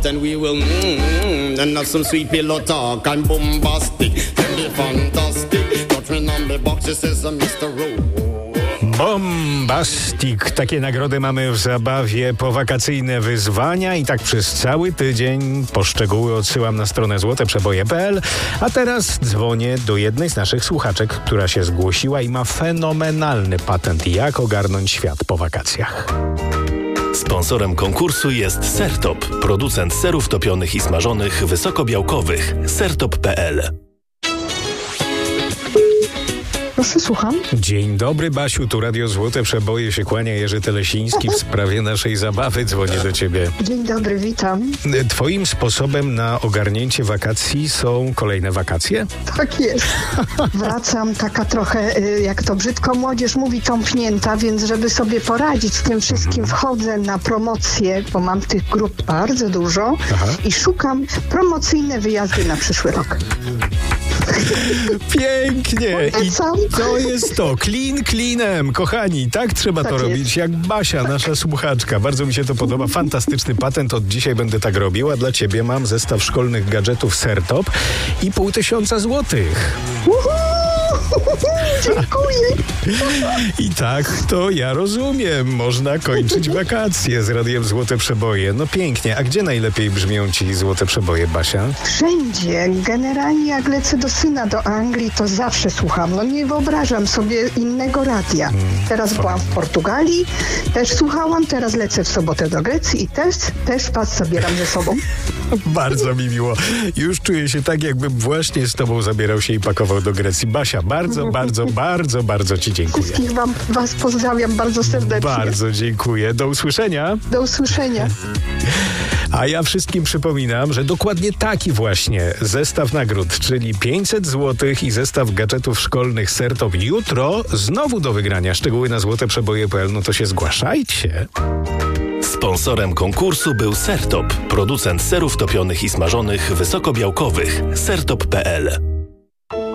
Then we will and have some sweet pillow talk and bombastic and be fantastic. Got me number boxes says Mr. Rowe. Bombastic. Takie nagrody mamy w zabawie powakacyjne wyzwania i tak przez cały tydzień. Po szczegóły odsyłam na stronę złoteprzeboje.pl. A teraz dzwonię do jednej z naszych słuchaczek, która się zgłosiła i ma fenomenalny patent, jak ogarnąć świat po wakacjach. Sponsorem konkursu jest Sertop, producent serów topionych i smażonych wysokobiałkowych. Sertop.pl. Proszę, słucham. Dzień dobry, Basiu, tu Radio Złote Przeboje, się kłania Jerzy Telesiński. W sprawie naszej zabawy dzwonię do ciebie. Dzień dobry, witam. Twoim sposobem na ogarnięcie wakacji są kolejne wakacje? Tak jest. Wracam taka trochę, jak to brzydko młodzież mówi, tąpnięta, więc żeby sobie poradzić z tym wszystkim, wchodzę na promocje, bo mam tych grup bardzo dużo. Aha. I szukam promocyjne wyjazdy na przyszły rok. Pięknie! I Polecam. to jest to. Klin klinem. Kochani, tak trzeba Tak to jest. robić, jak Basia, nasza słuchaczka. Bardzo mi się to podoba. Fantastyczny patent. Od dzisiaj będę tak robił, a dla ciebie mam zestaw szkolnych gadżetów Sertop i 500 złotych. Dziękuję. I tak to ja rozumiem. Można kończyć wakacje z Radiem Złote Przeboje. No pięknie. A gdzie najlepiej brzmią ci Złote Przeboje, Basia? Wszędzie. Generalnie jak lecę do syna do Anglii, to zawsze słucham. No nie wyobrażam sobie innego radia. Teraz byłam w Portugalii, też słuchałam, teraz lecę w sobotę do Grecji i też was zabieram ze sobą. Bardzo mi miło. Już czuję się tak, jakbym właśnie z tobą zabierał się i pakował do Grecji. Basia, bardzo ci dziękuję. Wszystkich was pozdrawiam bardzo serdecznie. Bardzo dziękuję. Do usłyszenia. Do usłyszenia. A ja wszystkim przypominam, że dokładnie taki właśnie zestaw nagród, czyli 500 zł i zestaw gadżetów szkolnych Sertop jutro znowu do wygrania. Szczegóły na złoteprzeboje.pl, no to się zgłaszajcie. Sponsorem konkursu był Sertop, producent serów topionych i smażonych wysokobiałkowych. Sertop.pl.